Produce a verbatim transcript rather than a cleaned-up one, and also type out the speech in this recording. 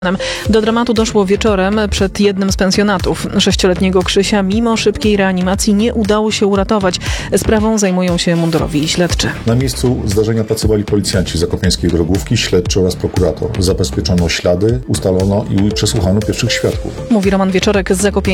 Do dramatu doszło wieczorem przed jednym z pensjonatów. Sześcioletniego Krzysia mimo szybkiej reanimacji nie udało się uratować. Sprawą zajmują się mundurowi i śledczy. Na miejscu zdarzenia pracowali policjanci z zakopiańskiej drogówki, śledczy oraz prokurator. Zabezpieczono ślady, ustalono i przesłuchano pierwszych świadków. Mówi Roman Wieczorek z Zakopiańskiej.